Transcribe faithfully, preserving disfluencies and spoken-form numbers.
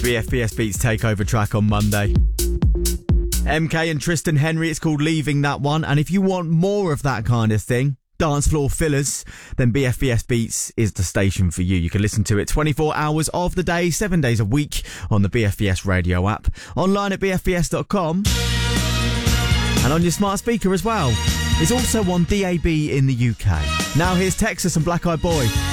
B F B S Beats takeover track on Monday. M K and Tristan Henry, it's called Leaving That One. And if you want more of that kind of thing, dance floor fillers, then B F B S Beats is the station for you. You can listen to it twenty-four hours of the day, seven days a week on the B F B S radio app, online at b f b s dot com, and on your smart speaker as well. It's also on D A B in the U K. Now here's Texas and Black Eyed Boy.